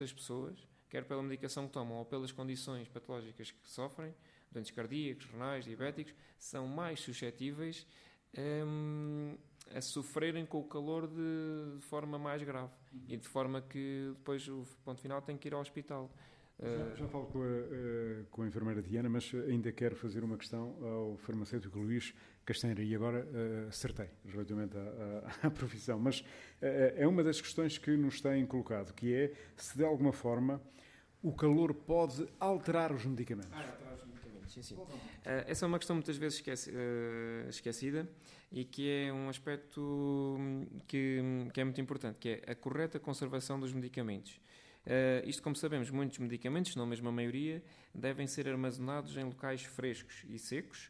das pessoas, quer pela medicação que tomam ou pelas condições patológicas que sofrem, doentes cardíacos, renais, diabéticos, são mais suscetíveis a sofrerem com o calor de forma mais grave e de forma que depois o ponto final tem que ir ao hospital. Já falo com a enfermeira Diana, mas ainda quero fazer uma questão ao farmacêutico Luís Castanheira, e agora acertei relativamente à profissão, mas é uma das questões que nos têm colocado, que é se de alguma forma o calor pode alterar os medicamentos. Alterar os medicamentos, sim. Essa é uma questão muitas vezes esquecida e que é um aspecto que é muito importante, que é a correta conservação dos medicamentos. Isto, como sabemos, muitos medicamentos, se não mesmo a maioria, devem ser armazenados em locais frescos e secos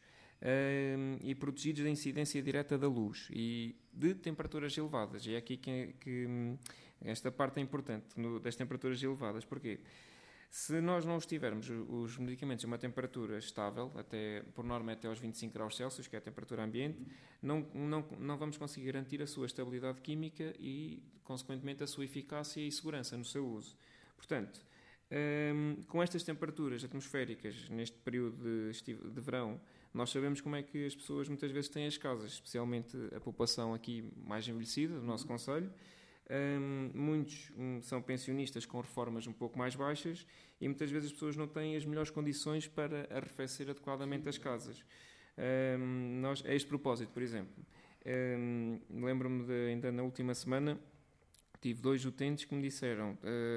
e protegidos da incidência direta da luz e de temperaturas elevadas. E é aqui que esta parte é importante, das temperaturas elevadas. Porquê? Se nós não tivermos os medicamentos a uma temperatura estável, por norma até aos 25 graus Celsius, que é a temperatura ambiente, não vamos conseguir garantir a sua estabilidade química e, consequentemente, a sua eficácia e segurança no seu uso. Portanto, com estas temperaturas atmosféricas, neste período de verão, nós sabemos como é que as pessoas muitas vezes têm as casas, especialmente a população aqui mais envelhecida do nosso concelho. Muitos são pensionistas com reformas um pouco mais baixas e muitas vezes as pessoas não têm as melhores condições para arrefecer adequadamente as casas. A este propósito, por exemplo, lembro-me ainda na última semana, tive 2 utentes que me disseram: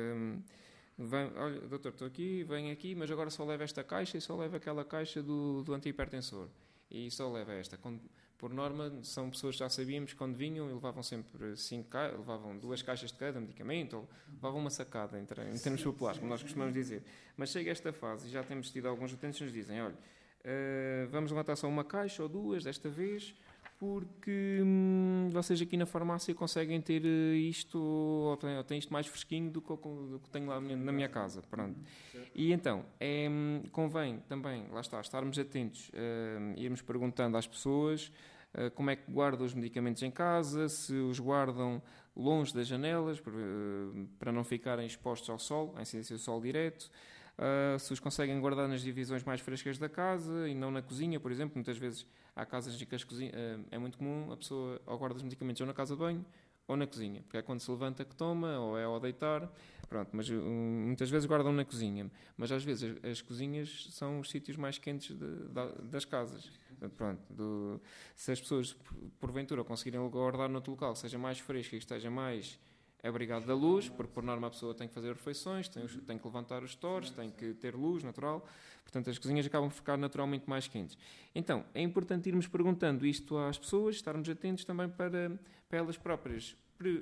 olha, doutor, estou aqui, venho aqui, mas agora só leva esta caixa e só leva aquela caixa do antihipertensor. E só leva esta. Por norma, são pessoas que já sabíamos que quando vinham e levavam sempre 5 caixas, levavam 2 caixas de cada medicamento, ou levavam uma sacada, em termos populares, como nós costumamos dizer. Mas chega esta fase e já temos tido alguns utentes que nos dizem: olha, vamos levantar só uma caixa ou 2 desta vez, porque vocês aqui na farmácia conseguem ter isto, ou têm isto mais fresquinho do que tenho lá na minha casa. Pronto. E então, convém também, lá está, estarmos atentos, irmos perguntando às pessoas como é que guardam os medicamentos em casa, se os guardam longe das janelas, para não ficarem expostos ao sol, à incidência do sol direto, se os conseguem guardar nas divisões mais frescas da casa e não na cozinha, por exemplo. Muitas vezes há casas em que é muito comum a pessoa ou guarda os medicamentos ou na casa de banho ou na cozinha, porque é quando se levanta que toma, ou é ao deitar, pronto, mas muitas vezes guardam na cozinha, mas às vezes as cozinhas são os sítios mais quentes das casas. Pronto, se as pessoas porventura conseguirem guardar noutro local que seja mais fresco e que esteja mais abrigado da luz, porque por norma a pessoa tem que fazer refeições, tem que levantar os stores, tem que ter luz natural, portanto as cozinhas acabam por ficar naturalmente mais quentes. Então, é importante irmos perguntando isto às pessoas, estarmos atentos também para elas próprias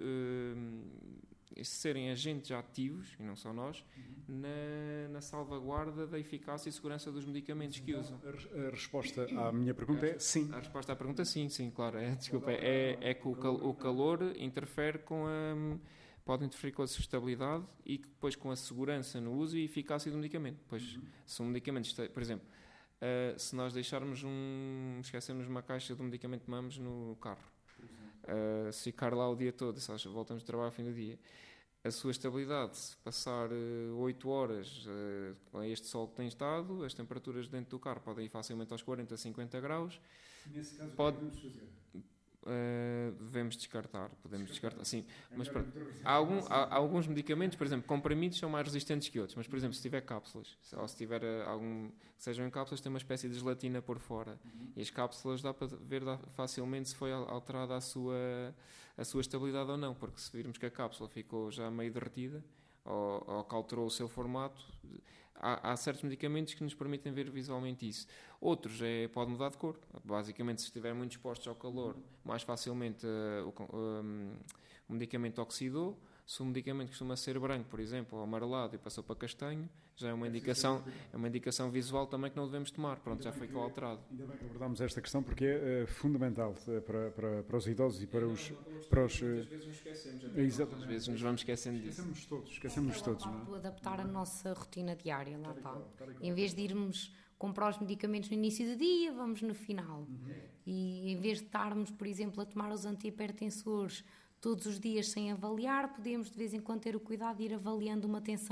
serem agentes ativos, e não só nós, na salvaguarda da eficácia e segurança dos medicamentos que usam. A resposta à minha pergunta é sim. A resposta à pergunta sim, claro. É que o calor interfere pode interferir com a sustentabilidade e depois com a segurança no uso e eficácia do medicamento. Pois, se um medicamento, por exemplo, se nós esquecermos uma caixa do medicamento que tomamos no carro, se ficar lá o dia todo, se voltamos de trabalho ao fim do dia, a sua estabilidade, se passar 8 horas com este sol que tem estado, as temperaturas dentro do carro podem ir facilmente aos 40, 50 graus. Nesse caso, podemos fazer? Devemos podemos descartar, sim, mas pronto, há alguns medicamentos, por exemplo, comprimidos são mais resistentes que outros, mas por exemplo, se tiver cápsulas, ou se tiver que sejam em cápsulas, tem uma espécie de gelatina por fora, e as cápsulas dá para ver facilmente se foi alterada a sua estabilidade ou não, porque se virmos que a cápsula ficou já meio derretida, ou que alterou o seu formato, há certos medicamentos que nos permitem ver visualmente isso. Outros pode mudar de cor. Basicamente, se estiver muito expostos ao calor, mais facilmente o medicamento oxidou. Se o medicamento costuma ser branco, por exemplo, ou amarelado e passou para castanho, já é uma indicação visual também que não devemos tomar. Pronto, já ficou alterado. Ainda bem que abordámos esta questão, porque é fundamental para os idosos e para os... Muitas vezes nos esquecemos. Exatamente. Às vezes nos vamos esquecendo disso. Esquecemos todos. Não é? Adaptar a nossa rotina diária, lá está. Em vez de irmos comprar os medicamentos no início do dia, vamos no final. E em vez de estarmos, por exemplo, a tomar os antihipertensores todos os dias sem avaliar, podemos de vez em quando ter o cuidado de ir avaliando uma tensão